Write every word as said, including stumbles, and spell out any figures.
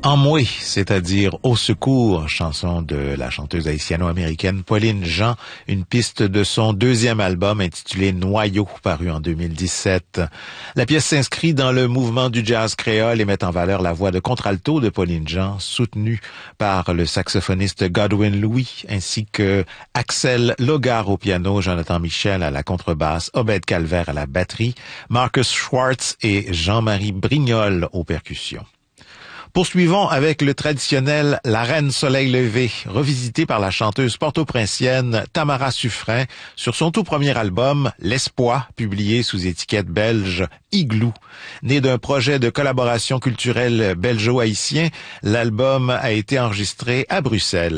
En moué, c'est-à-dire Au secours, chanson de la chanteuse haïtiano-américaine Pauline Jean, une piste de son deuxième album intitulé Noyau, paru en deux mille dix-sept. La pièce s'inscrit dans le mouvement du jazz créole et met en valeur la voix de contralto de Pauline Jean, soutenue par le saxophoniste Godwin Louis, ainsi que Axel Logar au piano, Jonathan Michel à la contrebasse, Obed Calvaire à la batterie, Marcus Schwartz et Jean-Marie Brignol aux percussions. Poursuivons avec le traditionnel La Reine Soleil Levé, revisité par la chanteuse porto-princienne Tamara Suffren sur son tout premier album, L'Espoir, publié sous étiquette belge Igloo. Né d'un projet de collaboration culturelle belgeo-haïtien, l'album a été enregistré à Bruxelles.